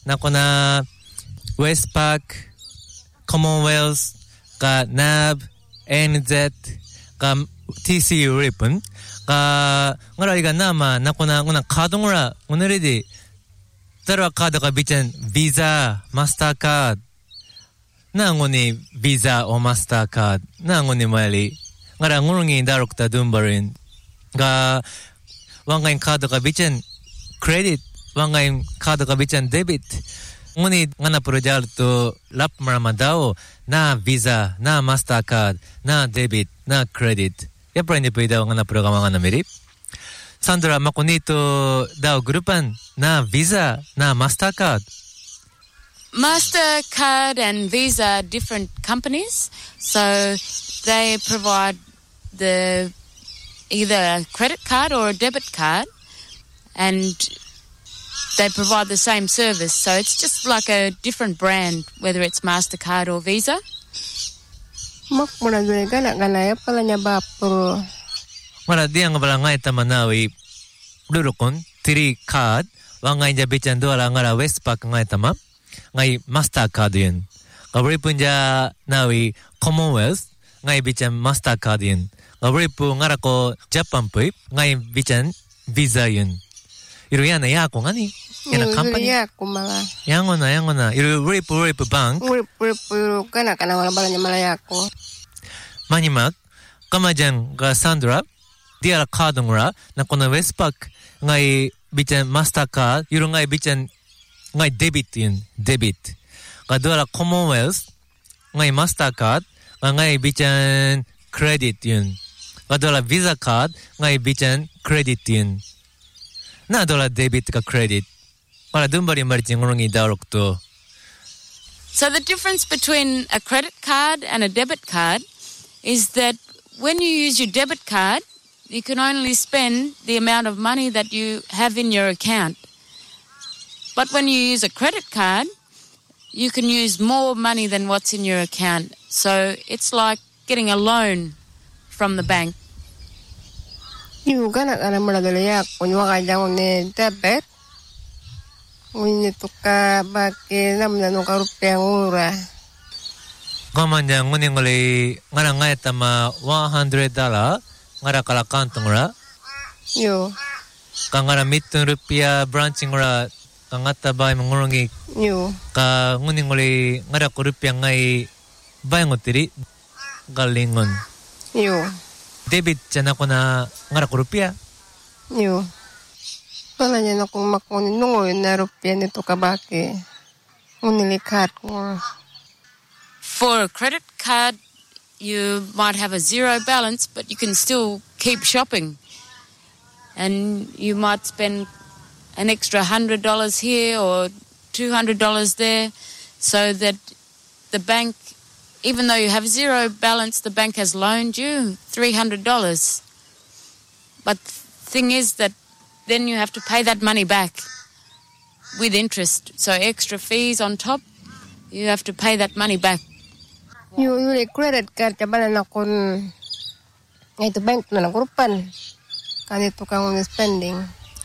na ko na Westpac, Commonwealth, ka NAB, NZ, ka TCU Ripon, ka ngara na ma na ko na card ngora o늘에 dalawa card ka bitan Visa, Mastercard. Na ngoni Visa o Mastercard na ngoni mali ngara ngurungi darokta dumbarin ga wangain card ka bitan credit wangain card ka bitan debit ngoni ngana projalto lap maramadaw na Visa na Mastercard na debit na credit yapra ni pwede ngana programa ngana meri Sandra makonito daw grupan na Visa na Mastercard Mastercard and Visa are different companies, so they provide either a credit card or a debit card, and they provide the same service. So it's just like a different brand, whether it's Mastercard or Visa. Mara diang barangay tamanawi lurukon tiri card wangay jabitan dola ngara Westpac ngay tama. Ngay Mastercard yun. Kabri punja nawi Commonwealth ngay bican Mastercard yun. Kabri pu ngara ko Japan pu ngay bican Visa yun. Iru yan na yako ngani. Yan na company. Yako mala. Yango na. Iru ripu bank. Ripu kana wala bala niya mala yako. Manimak kamajan ga Sandra diara card ngura na kono Westpac ngay bican Mastercard iru ngay bican ngay debit yun, debit. Kadua Commonwealth, ngay Mastercard, ngay bican credit yun. Kadua Visa card, ngay bican credit yun. Na dola debit ka credit. Para dumbari marching ngungi darok to. So the difference between a credit card and a debit card is that when you use your debit card, you can only spend the amount of money that you have in your account. But when you use a credit card, you can use more money than what's in your account. So it's like getting a loan from the bank. Yung kana maladalaya kung waka jang ni debit. When to ka baki namna no karupiang ura. Kamanya nguning ngoli ngara ngay tama $100 ngara kala kantong ra. Yo. Kangara mitun rupiah branching ra. Ngata bay mangurungi ka nguning ngoli ngara ko rupiah ngay bay ngotiri galingon yo debit jana ko na ngara ko rupiah yo pala niya na kung makunin nungoy na rupiah nito kabaki unilikat ko. For a credit card you might have a zero balance but you can still keep shopping and you might spend an extra $100 here or $200 there, so that the bank, even though you have zero balance, the bank has loaned you $300. But the thing is that then you have to pay that money back with interest. So extra fees on top, you have to pay that money back. Yung credit card, kabala na kung ito bank na nakurupan. Kanito kang spending.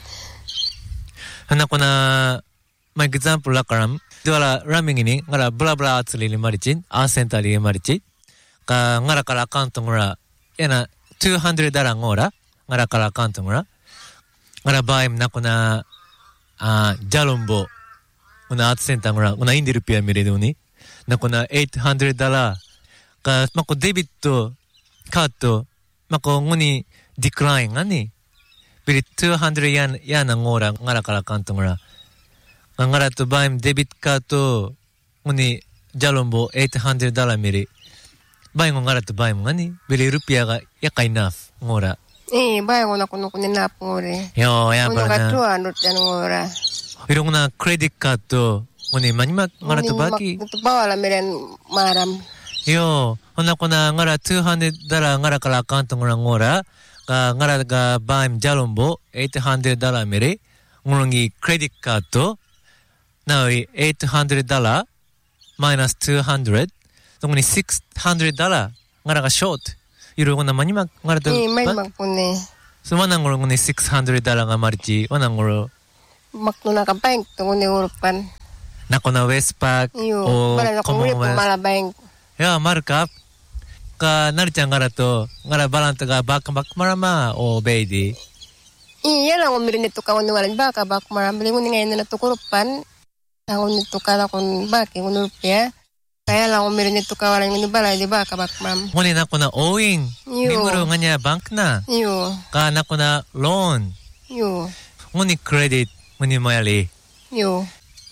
Hana ko na may example la karam dola raming ini ngara bla bla atsli li marichin a center li marichi ka ngara kala account ngora ena $200 ngora ngara kala account ngora ngara baim na ko na jalombo una at center ngora una indi rupiah mireduni na ko na $800 ka mako debit to card to mako nguni decline ani Bili 200 yan ang ngora ngara kala kantong ra. Ngara to baim debit card to nguni jalombo $800 miri. Baim ngara to baim ngani bili rupiah ga yakay enough ngora. Baim na kuno kuninap ngore. Yo ya para na. Kuno ka 200 yan ngora. Irong na credit card to nguni manimak ngara to baki. Ito bawala miren maram. Yo, hona ko na ngara $200 ngara kala kantong ra ngora. Ngara ga baim jalombo $800 miri ngurungi credit card to now $800 minus 200 tungni $600 ngara ga short iru na manimak ngara to may magpune so manang ngurungi $600 nga marchi manang nguro makno na ka bank tungni urupan Nako na Westpac o Bala na kung ulit Commonwealth. malabang. Ya, markup. Ka Nari-chan gara to, gara balance ga bak marama o baby. Iya lang umirin nito ka kung walang baka bak marambali mo ngayon na natukurupan. Ako nito ka na kung baki kung rupya. Kaya lang umirin nito ka walang minibala di ba ka bak maram. Nguni nako na owing. Mimuro nga niya bank na. Yo. Ka nako na loan. Yo. Nguni credit. Nguni mayali. Yo.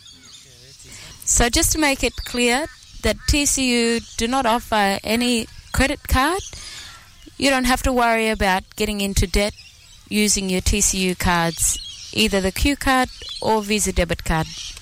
So just to make it clear that TCU do not offer any credit card, you don't have to worry about getting into debt using your TCU cards, either the Q card or Visa debit card.